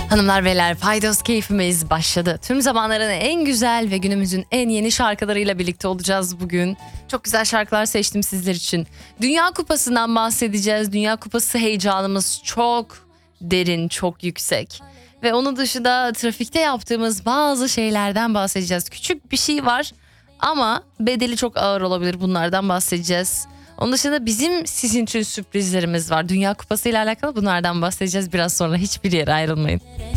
Hanımlar beyler, Paydos keyfimiz başladı. Tüm zamanların en güzel ve günümüzün en yeni şarkılarıyla birlikte olacağız bugün. Çok güzel şarkılar seçtim sizler için. Dünya Kupası'ndan bahsedeceğiz. Dünya Kupası heyecanımız çok derin, çok yüksek. Ve onun dışında trafikte yaptığımız bazı şeylerden bahsedeceğiz. Küçük bir şey var ama bedeli çok ağır olabilir, bunlardan bahsedeceğiz. Onun dışında bizim sizin için sürprizlerimiz var. Dünya Kupası ile alakalı bunlardan bahsedeceğiz biraz sonra. Hiçbir yere ayrılmayın.